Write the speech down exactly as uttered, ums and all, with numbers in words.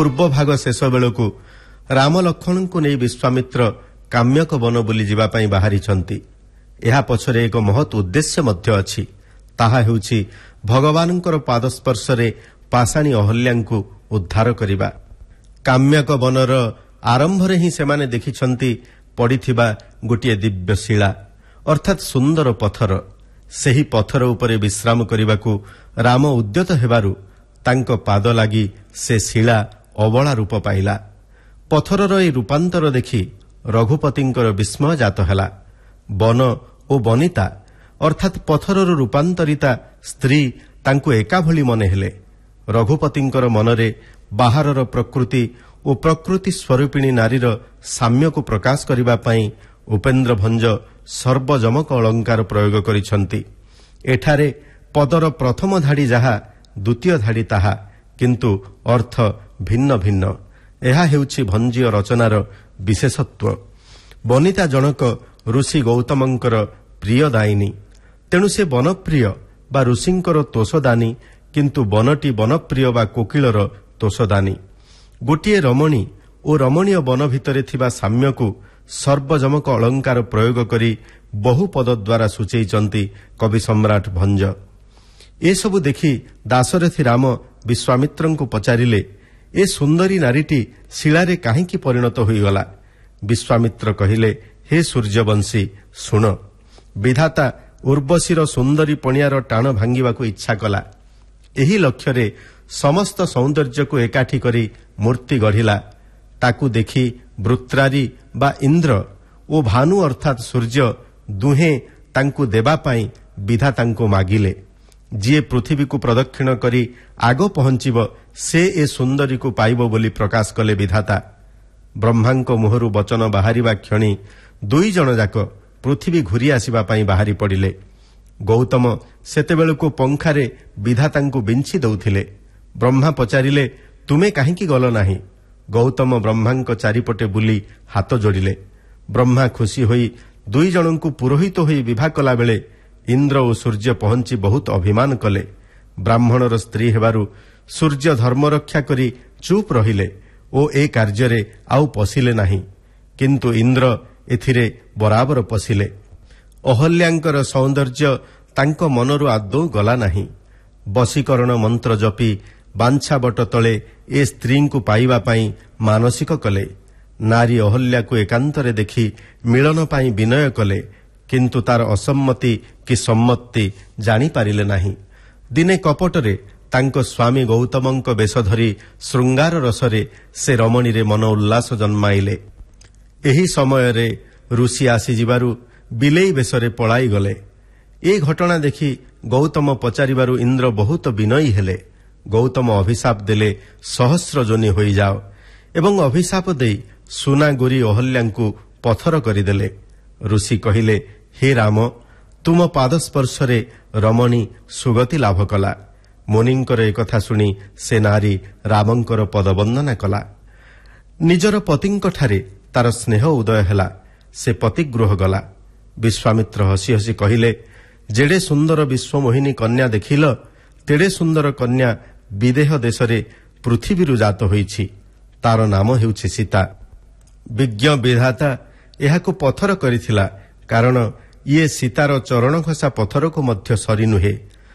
ପୂର୍ବ ଭାଗ ଶେଷ ବେଳକୁ ରାମ ଲକ୍ଷ୍ମଣଙ୍କୁ ନେଇ ବିଶ୍ୱାମିତ୍ର କାମ୍ୟକ ବନ ବୁଲି ଯିବା ପାଇଁ ବାହାରିଛନ୍ତି। ଏହା ପଛରେ ଏକ ମହତ୍ ଉଦ୍ଦେଶ୍ୟ ମଧ୍ୟ ଅଛି। ତାହା ହେଉଛି ଭଗବାନଙ୍କର ପାଦସ୍ପର୍ଶରେ ପାଷାଣୀ ଅହଲ୍ୟାଙ୍କୁ ଉଦ୍ଧାର କରିବା। କାମ୍ୟକ ବନର ଆରମ୍ଭରେ ହିଁ ସେମାନେ ଦେଖିଛନ୍ତି ପଡ଼ିଥିବା ଗୋଟିଏ ଦିବ୍ୟ ଶିଳା ଅର୍ଥାତ୍ ସୁନ୍ଦର ପଥର। ସେହି ପଥର ଉପରେ ବିଶ୍ରାମ କରିବାକୁ ରାମ ଉଦ୍ୟତ ହେବାରୁ ତାଙ୍କ ପାଦ ଲାଗି ସେ ଶିଳା ଅବଳା ରୂପ ପାଇଲା। ପଥରର ଏହି ରୂପାନ୍ତର ଦେଖି ରଘୁପତିଙ୍କର ବିସ୍ମୟ ଜାତ ହେଲା। ବନ ଓ ବନିତା ଅର୍ଥାତ୍ ପଥରର ରୂପାନ୍ତରିତା ସ୍ତ୍ରୀ ତାଙ୍କୁ ଏକାଭଳି ମନେ ହେଲେ। ରଘୁପତିଙ୍କର ମନରେ ବାହାରର ପ୍ରକୃତି ଓ ପ୍ରକୃତି ସ୍ୱରୂପିଣୀ ନାରୀର ସାମ୍ୟକୁ ପ୍ରକାଶ କରିବା ପାଇଁ ଉପେନ୍ଦ୍ର ଭଞ୍ଜ ସର୍ବଜମକ ଅଳଙ୍କାର ପ୍ରୟୋଗ କରିଛନ୍ତି। ଏଠାରେ ପଦର ପ୍ରଥମ ଧାଡ଼ି ଯାହା, ଦ୍ୱିତୀୟ ଧାଡ଼ି ତାହା, କିନ୍ତୁ ଅର୍ଥ ଭିନ୍ନ ଭିନ୍ନ। ଏହା ହେଉଛି ଭଞ୍ଜୀୟ ରଚନାର ବିଶେଷତ୍ୱ। ବନିତା ଜଣକ ଋଷି ଗୌତମଙ୍କର ପ୍ରିୟଦାୟିନୀ, ତେଣୁ ସେ ବନପ୍ରିୟ ବା ଋଷିଙ୍କର ତୋଷଦାନୀ, କିନ୍ତୁ ବନଟି ବନପ୍ରିୟ ବା କୋକିଳର ତୋଷଦାନୀ। ଗୋଟିଏ ରମଣୀ ଓ ରମଣୀୟ ବନ ଭିତରେ ଥିବା ସାମ୍ୟକୁ ସର୍ବଜମକ ଅଳଙ୍କାର ପ୍ରୟୋଗ କରି ବହୁ ପଦ ଦ୍ୱାରା ସୂଚେଇଛନ୍ତି କବି ସମ୍ରାଟ ଭଞ୍ଜ। ଏସବୁ ଦେଖି ଦାଶରଥୀ ରାମ ବିଶ୍ୱାମିତ୍ରଙ୍କୁ ପଚାରିଲେ, ଏ ସୁନ୍ଦରୀ ନାରୀଟି ଶିଳାରେ କାହିଁକି ପରିଣତ ହୋଇଗଲା? ବିଶ୍ୱାମିତ୍ର କହିଲେ, ହେ ସୂର୍ଯ୍ୟବଂଶୀ, ଶୁଣ। ବିଧାତା ଉର୍ବଶୀର ସୁନ୍ଦରୀ ପଣିଆର ଟାଣ ଭାଙ୍ଗିବାକୁ ଇଚ୍ଛା କଲା। ଏହି ଲକ୍ଷ୍ୟରେ ସମସ୍ତ ସୌନ୍ଦର୍ଯ୍ୟକୁ ଏକାଠି କରି ମୂର୍ତ୍ତି ଗଢ଼ିଲା। ତାକୁ ଦେଖି ବୃତ୍ରାରୀ ବା ଇନ୍ଦ୍ର ଓ ଭାନୁ ଅର୍ଥାତ୍ ସୂର୍ଯ୍ୟ ଦୁହେଁ ତାଙ୍କୁ ଦେବା ପାଇଁ ବିଧାତାଙ୍କୁ ମାଗିଲେ। ଯିଏ ପୃଥିବୀକୁ ପ୍ରଦକ୍ଷିଣ କରି ଆଗ ପହଞ୍ଚିବ ସେ ଏ ସୁନ୍ଦରୀକୁ ପାଇବ ବୋଲି ପ୍ରକାଶ କଲେ ବିଧାତା। ବ୍ରହ୍ମାଙ୍କ ମୁହଁରୁ ବଚନ ବାହାରିବା କ୍ଷଣି ଦୁଇ ଜଣ ଯାକ ପୃଥିବୀ ଘୂରି ଆସିବା ପାଇଁ ବାହାରି ପଡ଼ିଲେ। ଗୌତମ ସେତେବେଳକୁ ପଙ୍ଖାରେ ବିଧାତାଙ୍କୁ ବିଞ୍ଚି ଦେଉଥିଲେ। ବ୍ରହ୍ମା ପଚାରିଲେ, ତୁମେ କାହିଁକି ଗଲ ନାହିଁ? ଗୌତମ ବ୍ରହ୍ମାଙ୍କ ଚାରିପଟେ ବୁଲି ହାତ ଯୋଡ଼ିଲେ। ବ୍ରହ୍ମା ଖୁସି ହୋଇ ଦୁଇ ଜଣଙ୍କୁ ପୁରୋହିତ ହୋଇ ବିଭା କଲାବେଳେ ଇନ୍ଦ୍ର ଓ ସୂର୍ଯ୍ୟ ପହଞ୍ଚି ବହୁତ ଅଭିମାନ କଲେ। ବ୍ରାହ୍ମଣର ସ୍ତ୍ରୀ ହେବାରୁ ସୂର୍ଯ୍ୟ ଧର୍ମ ରକ୍ଷା କରି ଚୁପ୍ ରହିଲେ ଓ ଏ କାର୍ଯ୍ୟରେ ଆଉ ପଶିଲେ ନାହିଁ, କିନ୍ତୁ ଇନ୍ଦ୍ର ଏଥିରେ ବରାବର ପଶିଲେ। ଅହଲ୍ୟାଙ୍କର ସୌନ୍ଦର୍ଯ୍ୟ ତାଙ୍କ ମନରୁ ଆଦୌ ଗଲା ନାହିଁ। ବଶୀକରଣ ମନ୍ତ୍ର ଜପି ବାଞ୍ଛାବଟ ତଳେ ଏ ସ୍ତ୍ରୀଙ୍କୁ ପାଇବା ପାଇଁ ମାନସିକ କଲେ। ନାରୀ ଅହଲ୍ୟାକୁ ଏକାନ୍ତରେ ଦେଖି ମିଳନ ପାଇଁ ବିନୟ କଲେ, କିନ୍ତୁ ତାର ଅସମ୍ମତି କି ସମ୍ମତି ଜାଣିପାରିଲେ ନାହିଁ। ଦିନେ କପଟରେ ତାଙ୍କ ସ୍ୱାମୀ ଗୌତମଙ୍କ ବେଶ ଧରି ଶୃଙ୍ଗାର ରସରେ ସେ ରମଣୀରେ ମନ ଉଲ୍ଲାସ ଜନ୍ମାଇଲେ। ଏହି ସମୟରେ ଋଷି ଆସିଯିବାରୁ ବିଲେଇ ବେଶରେ ପଳାଇଗଲେ। ଏ ଘଟଣା ଦେଖି ଗୌତମ ପଚାରିବାରୁ ଇନ୍ଦ୍ର ବହୁତ ବିନୟୀ ହେଲେ। ଗୌତମ ଅଭିଶାପ ଦେଲେ, ସହସ୍ର ଯୋନି ହୋଇଯାଅ, ଏବଂ ଅଭିଶାପ ଦେଇ ସୁନା ଗୋରି ଅହଲ୍ୟାଙ୍କୁ ପଥର କରିଦେଲେ। ଋଷି କହିଲେ, ହେ ରାମ, ତୁମ ପାଦସ୍ପର୍ଶରେ ରମଣୀ ସୁଗତି ଲାଭ କଲା। ମୁନିଙ୍କର ଏକଥା ଶୁଣି ସେ ନାରୀ ରାମଙ୍କର ପଦବନ୍ଦନା କଲା। ନିଜର ପତିଙ୍କଠାରେ ତାର ସ୍ନେହ ଉଦୟ ହେଲା। ସେ ପତିଗୃହ ଗଲା। ବିଶ୍ୱାମିତ୍ର ହସି ହସି କହିଲେ, ଯେଡ଼େ ସୁନ୍ଦର ବିଶ୍ୱମୋହିନୀ କନ୍ୟା ଦେଖିଲ, ତେଡ଼େ ସୁନ୍ଦର କନ୍ୟା ବିଦେହ ଦେଶରେ ପୃଥିବୀରୁ ଜାତ ହୋଇଛି। ତାର ନାମ ହେଉଛି ସୀତା। ବିଜ୍ଞ ବିଧାତା ଏହାକୁ ପଥର କରିଥିଲା, କାରଣ ଇଏ ସୀତାର ଚରଣ ଘଷା ପଥରକୁ ମଧ୍ୟ ସରି ନୁହେଁ।